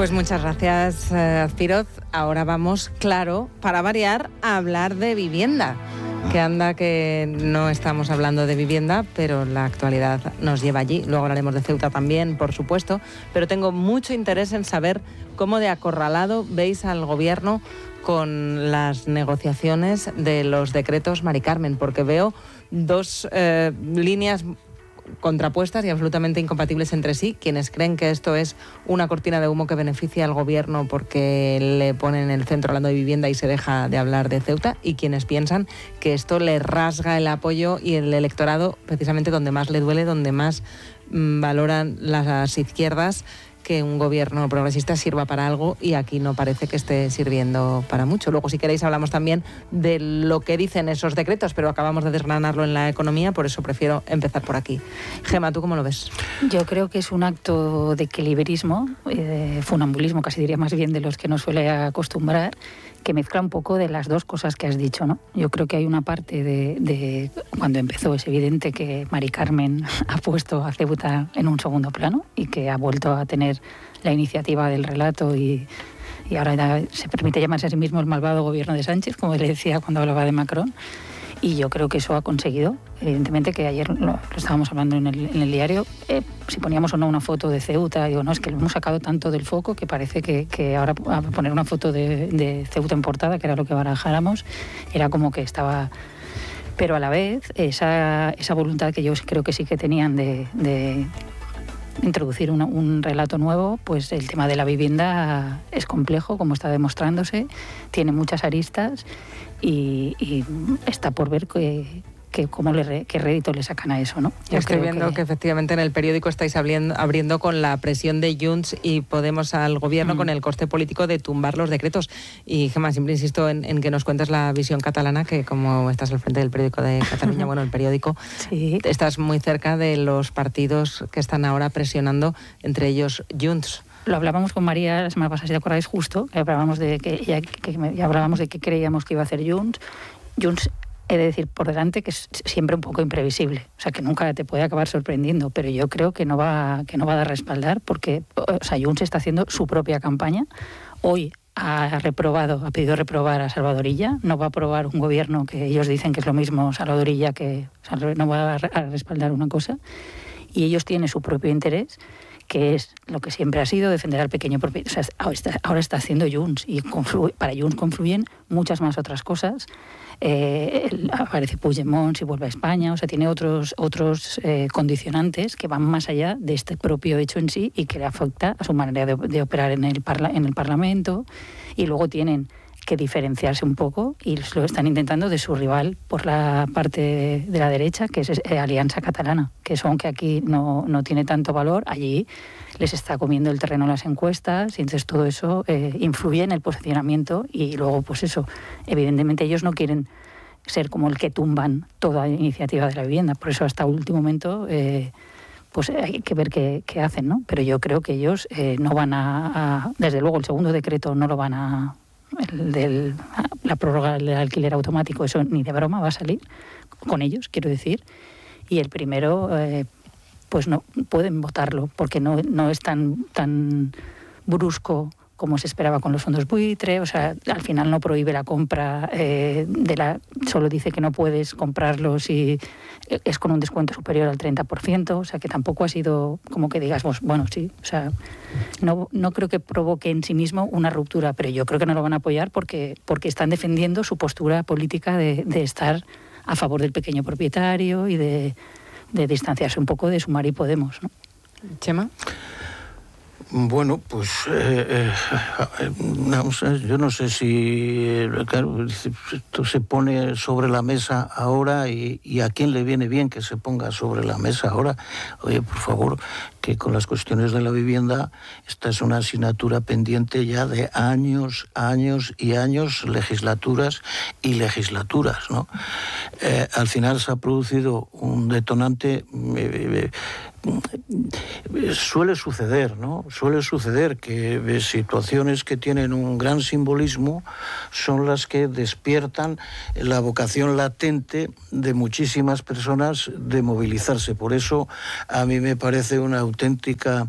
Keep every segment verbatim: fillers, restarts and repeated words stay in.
Pues muchas gracias, eh, Azpiroz. Ahora vamos, claro, para variar, a hablar de vivienda. Que anda que no estamos hablando de vivienda, pero la actualidad nos lleva allí. Luego hablaremos de Ceuta también, por supuesto, pero tengo mucho interés en saber cómo de acorralado veis al Gobierno con las negociaciones de los decretos Mari Carmen, porque veo dos eh, líneas contrapuestas y absolutamente incompatibles entre sí. Quienes creen que esto es una cortina de humo que beneficia al Gobierno porque le ponen el centro hablando de vivienda y se deja de hablar de Ceuta, y quienes piensan que esto le rasga el apoyo y el electorado precisamente donde más le duele, donde más mmm, valoran las izquierdas que un gobierno progresista sirva para algo, y aquí no parece que esté sirviendo para mucho. Luego, si queréis, hablamos también de lo que dicen esos decretos, pero acabamos de desgranarlo en la economía, por eso prefiero empezar por aquí. Gema, ¿tú cómo lo ves? Yo creo que es un acto de equilibrismo, de funambulismo, casi diría más bien de los que nos suele acostumbrar, que mezcla un poco de las dos cosas que has dicho, ¿no? Yo creo que hay una parte de, de cuando empezó, es evidente que Mari Carmen ha puesto a Ceuta en un segundo plano y que ha vuelto a tener la iniciativa del relato y, y ahora ya se permite llamarse a sí mismo el malvado gobierno de Sánchez, como le decía cuando hablaba de Macron. Y yo creo que eso ha conseguido, evidentemente, que ayer lo, lo estábamos hablando en el, en el diario, eh, si poníamos o no una foto de Ceuta, digo, no, es que lo hemos sacado tanto del foco que parece que, que ahora a poner una foto de, de Ceuta en portada, que era lo que barajáramos, era como que estaba... Pero a la vez, esa, esa voluntad que yo creo que sí que tenían de... de introducir una, un relato nuevo, pues el tema de la vivienda es complejo, como está demostrándose, tiene muchas aristas y, y está por ver que, que cómo le, qué rédito le sacan a eso, ¿no? Yo Estoy viendo que... que efectivamente en el periódico estáis abriendo, abriendo con la presión de Junts y Podemos al Gobierno, mm. con el coste político de tumbar los decretos. Y Gemma, siempre insisto en, en que nos cuentes la visión catalana, que como estás al frente del periódico de Cataluña, bueno, el periódico, sí. Estás muy cerca de los partidos que están ahora presionando, entre ellos Junts. Lo hablábamos con María la semana pasada, si te acordáis, justo, que hablábamos de que ya, que, que hablábamos de qué creíamos que iba a hacer Junts. Junts, he de decir por delante que es siempre un poco imprevisible, o sea que nunca te puede acabar sorprendiendo, pero yo creo que no va, que no va a dar respaldar porque, o sea, Junts está haciendo su propia campaña. Hoy ha reprobado, ha pedido reprobar a Salvador Illa, no va a aprobar un gobierno que ellos dicen que es lo mismo Salvador Illa, que o sea, no va a respaldar una cosa, y ellos tienen su propio interés, que es lo que siempre ha sido defender al pequeño propietario. O sea, ahora está, ahora está haciendo Junts y confluye, para Junts confluyen muchas más otras cosas. Eh, el, aparece Puigdemont si vuelve a España, o sea, tiene otros otros eh, condicionantes que van más allá de este propio hecho en sí y que le afecta a su manera de, de operar en el, parla, en el Parlamento, y luego tienen que diferenciarse un poco y lo están intentando de su rival por la parte de, de la derecha, que es eh, Alianza Catalana, que eso, aunque aquí no, no tiene tanto valor, allí les está comiendo el terreno en las encuestas, y entonces todo eso eh, influye en el posicionamiento, y luego pues eso, evidentemente ellos no quieren ser como el que tumban toda iniciativa de la vivienda, por eso hasta último momento eh, pues hay que ver qué, qué hacen, ¿no? Pero yo creo que ellos eh, no van a, a, desde luego el segundo decreto no lo van a El del, la prórroga del alquiler automático, eso ni de broma va a salir con ellos, quiero decir, y el primero eh, pues no pueden votarlo porque no, no es tan, tan brusco como se esperaba con los fondos buitre, o sea, al final no prohíbe la compra eh, de la, solo dice que no puedes comprarlos si es con un descuento superior al treinta por ciento, o sea, que tampoco ha sido como que digas, bueno, sí, o sea, no, no creo que provoque en sí mismo una ruptura, pero yo creo que no lo van a apoyar porque, porque están defendiendo su postura política de, de estar a favor del pequeño propietario y de, de distanciarse un poco de Sumar y Podemos, ¿no? Chema. Bueno, pues eh, eh, no sé, yo no sé si claro, esto se pone sobre la mesa ahora y, y a quién le viene bien que se ponga sobre la mesa ahora. Oye, por favor, que con las cuestiones de la vivienda, esta es una asignatura pendiente ya de años, años y años, legislaturas y legislaturas, ¿no? Eh, al final se ha producido un detonante... Eh, Suele suceder, ¿no? Suele suceder que situaciones que tienen un gran simbolismo son las que despiertan la vocación latente de muchísimas personas de movilizarse. Por eso a mí me parece una auténtica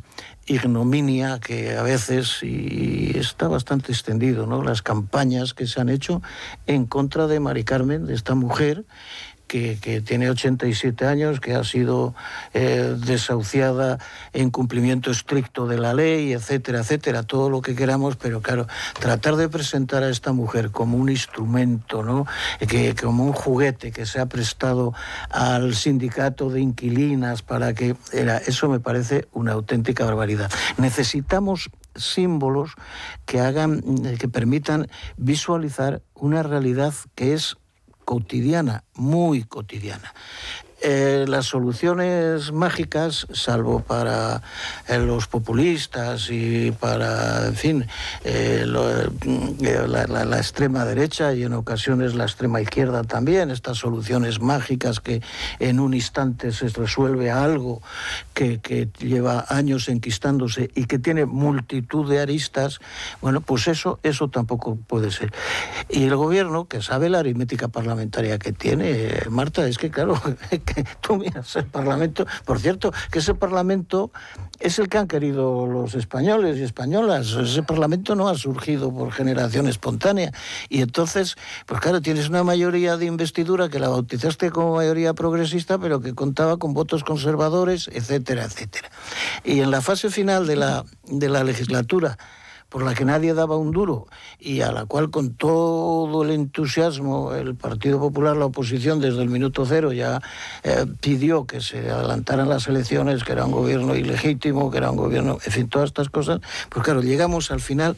ignominia que a veces, y está bastante extendido, ¿no?, las campañas que se han hecho en contra de Mari Carmen, de esta mujer, Que, que tiene ochenta y siete años, que ha sido eh, desahuciada en cumplimiento estricto de la ley, etcétera, etcétera, todo lo que queramos, pero claro, tratar de presentar a esta mujer como un instrumento, ¿no?, que, como un juguete que se ha prestado al sindicato de inquilinas para que... Era, eso me parece una auténtica barbaridad. Necesitamos símbolos que hagan, que permitan visualizar una realidad que es cotidiana, muy cotidiana. Eh, las soluciones mágicas, salvo para eh, los populistas y para, en fin, eh, lo, eh, la, la, la extrema derecha y en ocasiones la extrema izquierda también, estas soluciones mágicas que en un instante se resuelve algo que, que lleva años enquistándose y que tiene multitud de aristas, bueno, pues eso, eso tampoco puede ser. Y el gobierno, que sabe la aritmética parlamentaria que tiene, Marta, es que claro... que tú miras el Parlamento, por cierto, que ese Parlamento es el que han querido los españoles y españolas, ese Parlamento no ha surgido por generación espontánea, y entonces, pues claro, tienes una mayoría de investidura que la bautizaste como mayoría progresista, pero que contaba con votos conservadores, etcétera, etcétera. Y en la fase final de la, de la legislatura, por la que nadie daba un duro y a la cual con todo el entusiasmo el Partido Popular, la oposición, desde el minuto cero ya eh, pidió que se adelantaran las elecciones, que era un gobierno ilegítimo, que era un gobierno, en fin, todas estas cosas, pues claro, llegamos al final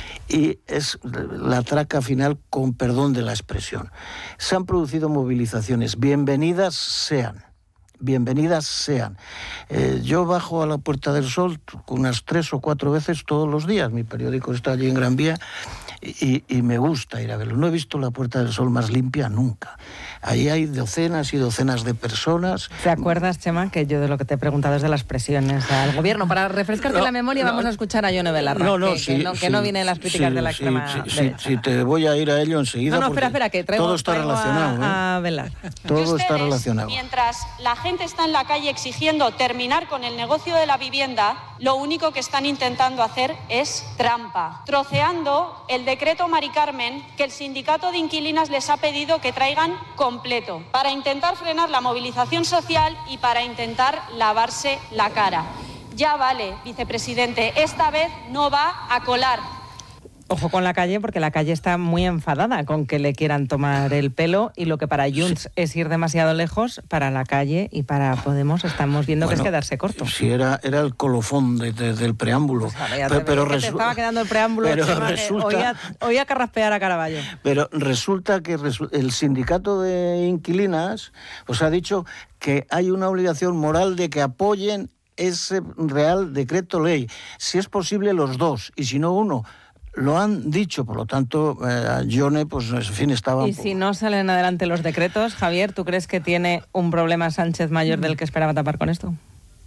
y es la traca final, con perdón de la expresión. Se han producido movilizaciones, bienvenidas sean. Bienvenidas sean. Eh, yo bajo a la Puerta del Sol unas tres o cuatro veces todos los días. Mi periódico está allí en Gran Vía y, y me gusta ir a verlo. No he visto la Puerta del Sol más limpia nunca. Ahí hay docenas y docenas de personas. ¿Te acuerdas, Chema, que yo de lo que te he preguntado es de las presiones al gobierno? Para refrescarte no, la memoria no, vamos a escuchar a Yone Belarra, no, no, que, sí, que, no, sí, que no vienen las críticas sí, de la extrema sí, sí, derecha. Sí, sí, te voy a ir a ello enseguida. No, no, espera, espera, que traigo, todo está traigo relacionado. a, a Belar. Todo ustedes, está relacionado. Mientras la gente está en la calle exigiendo terminar con el negocio de la vivienda, lo único que están intentando hacer es trampa, troceando el decreto Mari Carmen que el sindicato de inquilinas les ha pedido que traigan completo, para intentar frenar la movilización social y para intentar lavarse la cara. Ya vale, vicepresidente, esta vez no va a colar. Ojo con la calle, porque la calle está muy enfadada con que le quieran tomar el pelo, y lo que para Junts sí. es ir demasiado lejos, para la calle y para Podemos estamos viendo bueno, que es quedarse corto. Sí, era, era el colofón de, de, del preámbulo. Pues ahora, pero, pero resu- te estaba quedando el preámbulo, pero Chema, resulta, oía, oía carraspear a Caraballo. Pero resulta que resu- el sindicato de inquilinas os ha dicho que hay una obligación moral de que apoyen ese Real Decreto Ley. Si es posible, los dos, y si no, uno. Lo han dicho, por lo tanto, eh, Yone, pues en fin, estaba... Y si no salen adelante los decretos, Javier, ¿tú crees que tiene un problema Sánchez mayor del que esperaba tapar con esto?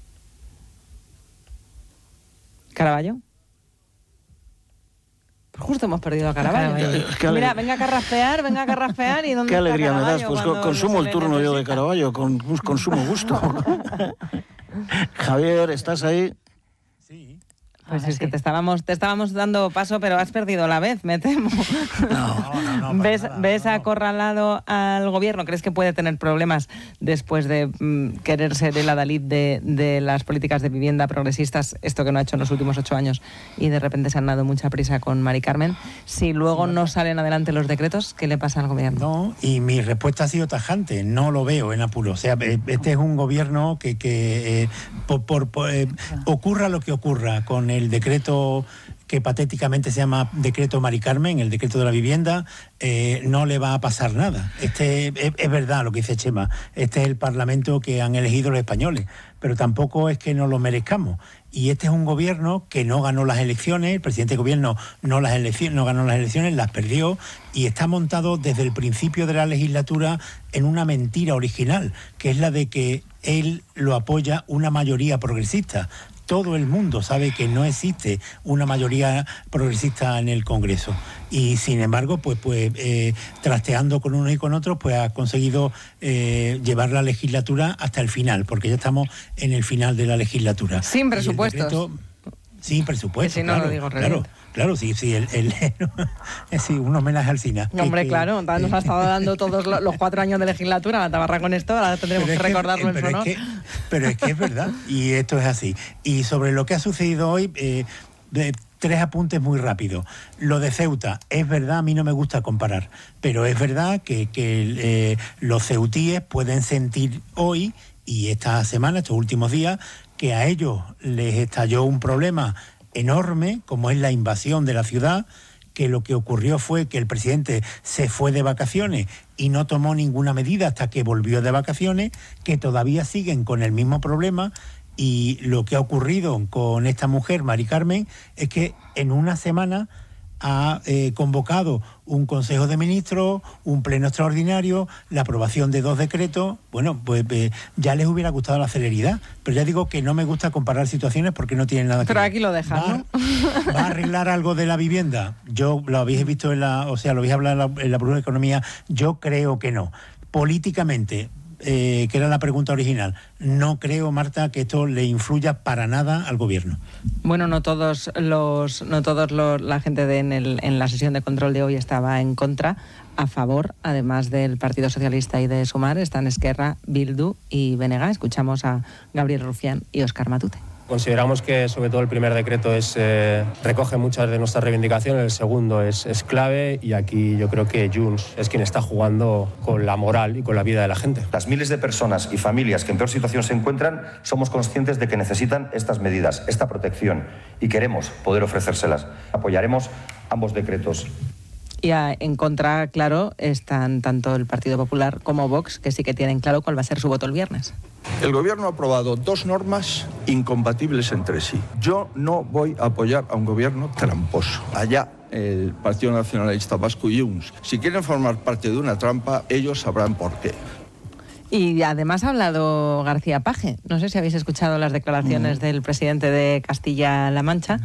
¿Caraballo? Pues justo hemos perdido a Caraballo. Mira, venga a carraspear, venga a carraspear y ¿dónde Qué está alegría me das, Caraballo pues consumo el turno yo de Caraballo, con, con sumo gusto. Javier, ¿estás ahí? Sí. Pues es que te estábamos, te estábamos dando paso, pero has perdido la vez, me temo. No, no, no, ¿Ves, nada, ¿ves no, no. acorralado al gobierno? ¿Crees que puede tener problemas después de mm, querer ser el adalid de, de las políticas de vivienda progresistas, esto que no ha hecho en los últimos ocho años, y de repente se han dado mucha prisa con Mari Carmen? Si luego no salen adelante los decretos, ¿qué le pasa al gobierno? No, y mi respuesta ha sido tajante, no lo veo en apuro. O sea, este es un gobierno que, que eh, por, por, por, eh, ocurra lo que ocurra con el el decreto que patéticamente se llama decreto Mari Carmen, el decreto de la vivienda, eh, no le va a pasar nada. Este es, es verdad lo que dice Chema, este es el Parlamento que han elegido los españoles, pero tampoco es que no lo merezcamos. Y este es un gobierno que no ganó las elecciones, el presidente del gobierno no, las elecciones, no ganó las elecciones, las perdió, y está montado desde el principio de la legislatura en una mentira original, que es la de que él lo apoya una mayoría progresista. Todo el mundo sabe que no existe una mayoría progresista en el Congreso, y sin embargo, pues, pues eh, trasteando con unos y con otros, pues ha conseguido eh, llevar la legislatura hasta el final, porque ya estamos en el final de la legislatura. Sin presupuestos. Sin presupuesto, si no claro, lo digo claro, claro, sí, sí, el, el, sí, un homenaje al Sina. Hombre, que, claro, nos que, ha estado dando todos los cuatro años de legislatura la tabarra con esto, ahora tendremos que recordarlo en su honor. Es que, pero es que es verdad, y esto es así. Y sobre lo que ha sucedido hoy, eh, de, tres apuntes muy rápidos. Lo de Ceuta, es verdad, a mí no me gusta comparar, pero es verdad que, que eh, los ceutíes pueden sentir hoy y esta semana, estos últimos días, que a ellos les estalló un problema enorme, como es la invasión de la ciudad, que lo que ocurrió fue que el presidente se fue de vacaciones y no tomó ninguna medida hasta que volvió de vacaciones, que todavía siguen con el mismo problema. Y lo que ha ocurrido con esta mujer, Mari Carmen, es que en una semana ha eh, convocado un Consejo de Ministros, un pleno extraordinario, la aprobación de dos decretos. Bueno, pues eh, ya les hubiera gustado la celeridad, pero ya digo que no me gusta comparar situaciones porque no tienen nada que ver. Pero aquí lo dejan, ¿Va, ¿no? ¿Va a arreglar algo de la vivienda? Yo lo habéis visto en la, o sea, lo habéis hablado en la, en la Brújula de Economía, yo creo que no. Políticamente, Eh, que era la pregunta original, no creo, Marta, que esto le influya para nada al gobierno. Bueno, no todos los, no todos los, la gente de, en, el, en la sesión de control de hoy estaba en contra. A favor, además del Partido Socialista y de Sumar, están Esquerra, Bildu y B N G. Escuchamos a Gabriel Rufián y Óscar Matute. Consideramos que sobre todo el primer decreto es, eh, recoge muchas de nuestras reivindicaciones, el segundo es, es clave y aquí yo creo que Junts es quien está jugando con la moral y con la vida de la gente. Las miles de personas y familias que en peor situación se encuentran, somos conscientes de que necesitan estas medidas, esta protección y queremos poder ofrecérselas. Apoyaremos ambos decretos. Y a, en contra, claro, están tanto el Partido Popular como Vox, que sí que tienen claro cuál va a ser su voto el viernes. El gobierno ha aprobado dos normas incompatibles entre sí. Yo no voy a apoyar a un gobierno tramposo. Allá el Partido Nacionalista Vasco y Junts, si quieren formar parte de una trampa, ellos sabrán por qué. Y además ha hablado García Paje. No sé si habéis escuchado las declaraciones mm. del presidente de Castilla-La Mancha,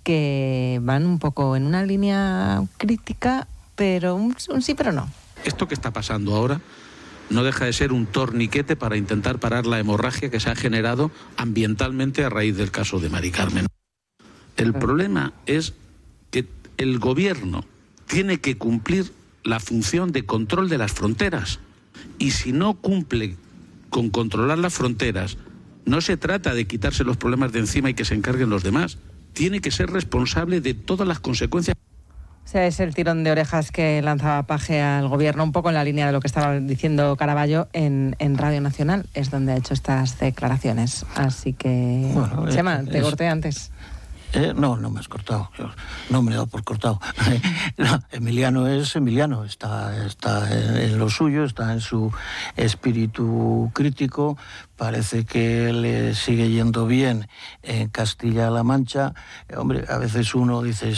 que van un poco en una línea crítica, pero un, un sí pero no. Esto que está pasando ahora no deja de ser un torniquete para intentar parar la hemorragia que se ha generado ambientalmente a raíz del caso de Mari Carmen. El problema es que el gobierno tiene que cumplir la función de control de las fronteras. Y si no cumple con controlar las fronteras, no se trata de quitarse los problemas de encima y que se encarguen los demás. Tiene que ser responsable de todas las consecuencias. O sea, es el tirón de orejas que lanzaba Paje al gobierno, un poco en la línea de lo que estaba diciendo Caraballo en, en Radio Nacional, es donde ha hecho estas declaraciones. Así que, bueno, Chema, te es... corté antes. Eh, no, no me has cortado. Yo no me he dado por cortado. No, Emiliano es Emiliano, está, está en lo suyo, está en su espíritu crítico. Parece que le sigue yendo bien en Castilla-La Mancha. Hombre, a veces uno dice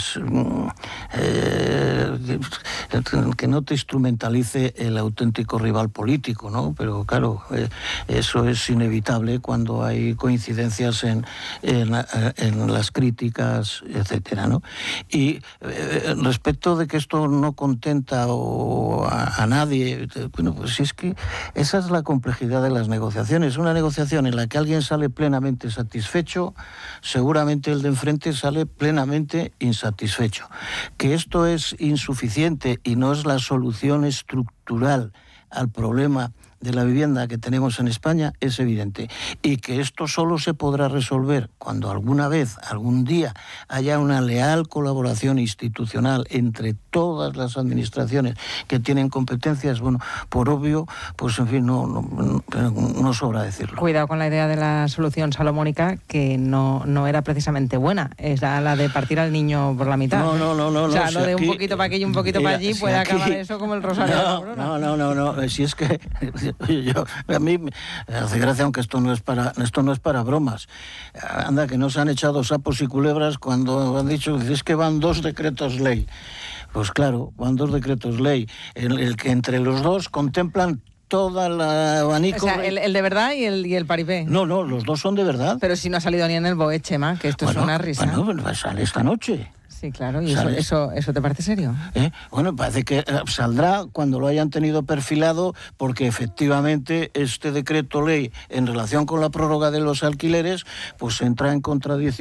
eh, que no te instrumentalice el auténtico rival político, ¿no? Pero claro, eh, eso es inevitable cuando hay coincidencias en, en, en las críticas, etcétera, ¿no? Y eh, respecto de que esto no contenta o a, a nadie, bueno, pues es que esa es la complejidad de las negociaciones. Una negociación en la que alguien sale plenamente satisfecho, seguramente el de enfrente sale plenamente insatisfecho. Que esto es insuficiente y no es la solución estructural al problema de la vivienda que tenemos en España es evidente, y que esto solo se podrá resolver cuando alguna vez, algún día, haya una leal colaboración institucional entre todas las administraciones que tienen competencias, bueno, por obvio, pues en fin, no, no, no, no sobra decirlo. Cuidado con la idea de la solución salomónica, que no, no era precisamente buena, era la de partir al niño por la mitad. No, no, no, no. O sea, no, lo si de aquí, un poquito para aquí y un poquito mira, para allí si puede aquí, acabar eso como el rosario no, de la corona. No, no, no, no, si es que yo, a mí me hace gracia, aunque esto no es para esto no es para bromas. Anda, que no se han echado sapos y culebras cuando han dicho, es que van dos decretos ley. Pues claro, van dos decretos ley, el, el que entre los dos contemplan toda la abanico. O sea, el, el de verdad y el, y el paripé. No, no, los dos son de verdad. Pero si no ha salido ni en el B O E, Chema, que esto bueno, es una risa. Bueno, pues sale esta noche. Sí, claro, ¿y eso, eso, eso te parece serio? ¿Eh? Bueno, parece que saldrá cuando lo hayan tenido perfilado, porque efectivamente este decreto ley en relación con la prórroga de los alquileres, pues entra en contradicción